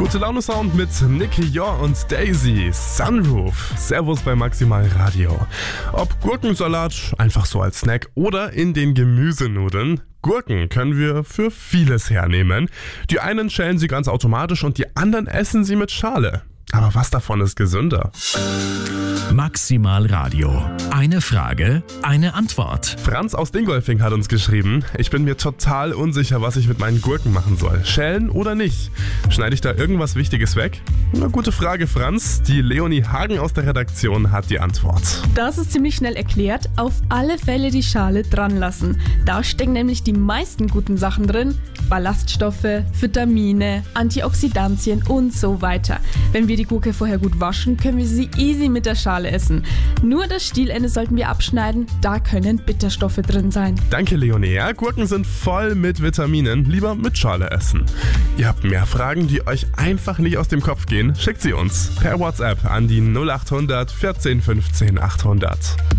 Gute Laune Sound mit Nicky Jor und Daisy, Sunroof. Servus bei Maximal Radio. Ob Gurkensalat, einfach so als Snack oder in den Gemüsenudeln. Gurken können wir für vieles hernehmen. Die einen schälen sie ganz automatisch und die anderen essen sie mit Schale. Aber was davon ist gesünder? Maximal Radio. Eine Frage, eine Antwort. Franz aus Dingolfing hat uns geschrieben: Ich bin mir total unsicher, was ich mit meinen Gurken machen soll. Schälen oder nicht? Schneide ich da irgendwas Wichtiges weg? Na, gute Frage, Franz. Die Leonie Hagen aus der Redaktion hat die Antwort. Das ist ziemlich schnell erklärt. Auf alle Fälle die Schale dran lassen. Da stecken nämlich die meisten guten Sachen drin. Ballaststoffe, Vitamine, Antioxidantien und so weiter. Wenn wir die Gurke vorher gut waschen, können wir sie easy mit der Schale essen. Nur das Stielende sollten wir abschneiden, da können Bitterstoffe drin sein. Danke, Leonie. Ja, Gurken sind voll mit Vitaminen. Lieber mit Schale essen. Ihr habt mehr Fragen, die euch einfach nicht aus dem Kopf gehen? Schickt sie uns per WhatsApp an die 0800 14 15 800.